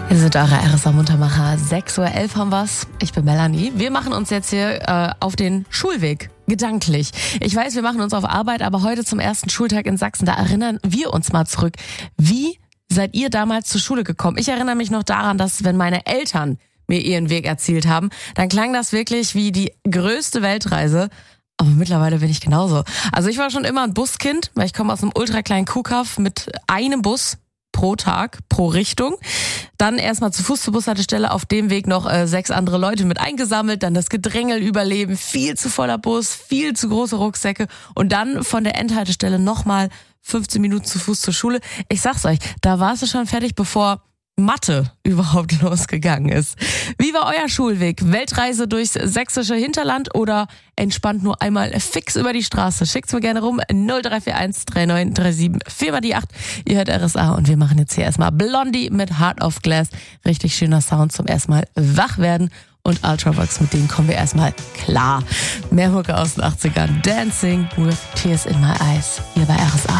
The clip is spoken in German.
Hier sind eure RSA-Muntermacher. 6.11 Uhr haben wir's. Ich bin Melanie. Wir machen uns jetzt hier auf den Schulweg. Gedanklich. Ich weiß, wir machen uns auf Arbeit, aber heute zum ersten Schultag in Sachsen, da erinnern wir uns mal zurück. Wie seid ihr damals zur Schule gekommen? Ich erinnere mich noch daran, dass wenn meine Eltern mir ihren Weg erzählt haben, dann klang das wirklich wie die größte Weltreise. Aber mittlerweile bin ich genauso. Also ich war schon immer ein Buskind, weil ich komme aus einem ultrakleinen Kuhkaff mit einem Bus pro Tag, pro Richtung. Dann erstmal zu Fuß zur Bushaltestelle, auf dem Weg noch 6 andere Leute mit eingesammelt, dann das Gedrängel überleben, viel zu voller Bus, viel zu große Rucksäcke und dann von der Endhaltestelle nochmal 15 Minuten zu Fuß zur Schule. Ich sag's euch, da warst du schon fertig, bevor Mathe überhaupt losgegangen ist. Wie war euer Schulweg? Weltreise durchs sächsische Hinterland oder entspannt nur einmal fix über die Straße? Schickt's mir gerne rum. 0341 3937 4 die 8. Ihr hört RSA und wir machen jetzt hier erstmal Blondie mit Heart of Glass. Richtig schöner Sound zum erstmal wach werden. Und Ultravox, mit denen kommen wir erstmal klar. Mehr Mucke aus den 80ern. Dancing with Tears in My Eyes. Hier bei RSA.